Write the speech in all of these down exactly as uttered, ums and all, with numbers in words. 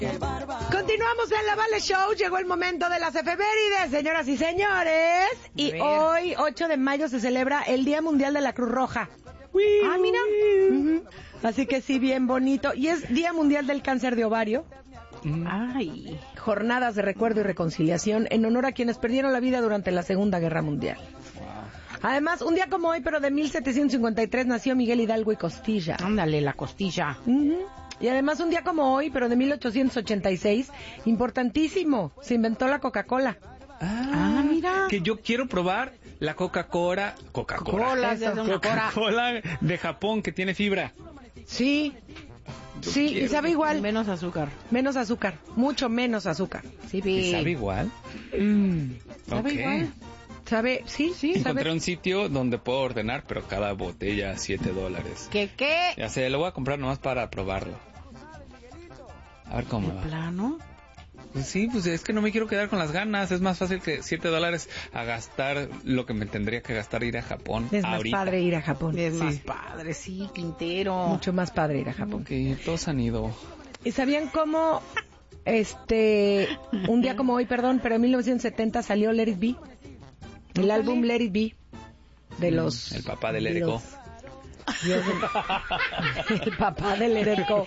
Continuamos en la Vale Show. Llegó el momento de las efemérides, señoras y señores. Y hoy, ocho de mayo, se celebra el Día Mundial de la Cruz Roja. Ah, mira. Uh-huh. Así que sí, bien bonito. Y es Día Mundial del Cáncer de Ovario. Ay. Jornadas de recuerdo y reconciliación en honor a quienes perdieron la vida durante la Segunda Guerra Mundial. Además, un día como hoy, pero de mil setecientos cincuenta y tres, nació Miguel Hidalgo y Costilla. Ándale, la costilla. Uh-huh. Y además, un día como hoy, pero de mil ochocientos ochenta y seis, importantísimo, se inventó la Coca-Cola. Ah, Ah, mira. Que yo quiero probar la Coca-Cola. Coca-Cola. Cola, de una Coca-Cola de Japón, que tiene fibra. Sí, Yo sí, quiero. y sabe igual. Menos azúcar. Menos azúcar, mucho menos azúcar. Sí, ¿Y vi. sabe igual? Mm. ¿Sabe Ok. igual? ¿Sabe? Sí, sí, Encontré sabe. un sitio donde puedo ordenar, pero cada botella siete dólares. ¿Qué, qué? Ya sé, lo voy a comprar nomás para probarlo. A ver cómo ¿De va. plano? Pues sí, pues es que no me quiero quedar con las ganas. Es más fácil que siete dólares a gastar lo que me tendría que gastar ir a Japón. Es más ahorita. padre ir a Japón. Es Sí. más padre, sí, Quintero. Mucho más padre ir a Japón. Ok, todos han ido. ¿Y sabían cómo, este, un día como hoy, perdón, pero en mil novecientos setenta salió Let It Be? El Ándale. álbum Let It Be de Mm, los... el papá del de Ereco. los- Dios del- el papá del Ereco.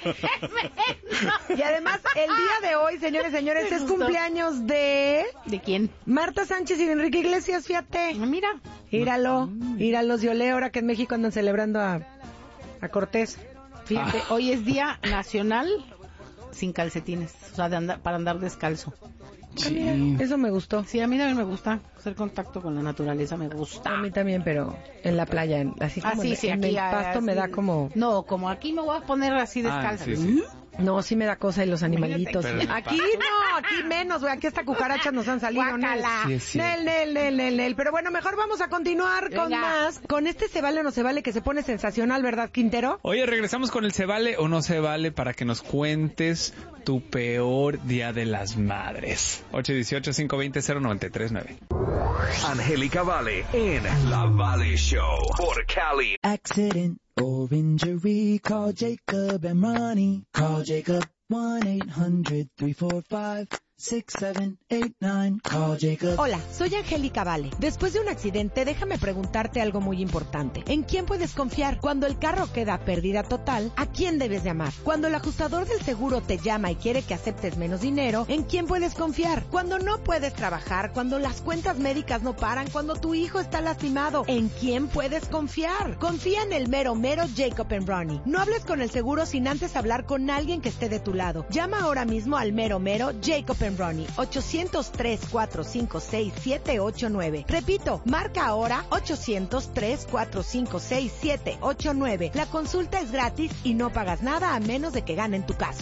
Y además, el día de hoy, señores y señores, Me es gustó. cumpleaños de ¿De quién? Marta Sánchez y de Enrique Iglesias, fíjate. Ah, mira. Íralo, íralos de Olé, ahora que en México andan celebrando a, a Cortés. Fíjate, hoy es Día Nacional sin calcetines. O sea, de andar, para andar descalzo. Ah, mira, eso me gustó. Sí, a mí también me gusta. Hacer contacto con la naturaleza me gusta. A mí también, pero en la playa, en- así como Ah, sí, en, sí, en aquí el pasto así- me da como... No, como aquí me voy a poner así descalza. Ah, sí, sí. No, sí me da cosa y los animalitos. Pero en el Aquí no, aquí menos, güey. Aquí hasta cucarachas nos han salido. Guácala. Sí, es cierto. Nel, nel, nel, nel, nel. Pero bueno, mejor vamos a continuar con Venga. más. Con este se vale o no se vale, que se pone sensacional, ¿verdad, Quintero? Oye, regresamos con el se vale o no se vale para que nos cuentes tu peor día de las madres. ocho uno ocho, cinco dos cero, cero nueve tres nueve. Angélica Vale en La Vale Show por Cali. Accident or injury, call Jacob and Ronnie. Call Jacob one eight hundred, three four five, six seven eight nine. Call Jacob. Hola, soy Angélica Vale. Después de un accidente, déjame preguntarte algo muy importante. ¿En quién puedes confiar? Cuando el carro queda pérdida total, ¿a quién debes llamar? Cuando el ajustador del seguro te llama y quiere que aceptes menos dinero, ¿en quién puedes confiar? Cuando no puedes trabajar, cuando las cuentas médicas no paran, cuando tu hijo está lastimado, ¿en quién puedes confiar? Confía en el mero mero Jacob and Ronnie. No hables con el seguro sin antes hablar con alguien que esté de tu lado. Llama ahora mismo al mero mero Jacob and Ronnie. ochocientos tres, cuatro cinco seis, siete ocho nueve. Repito, marca ahora ochocientos tres, cuatro cinco seis, siete ocho nueve. La consulta es gratis y no pagas nada a menos de que ganen tu caso.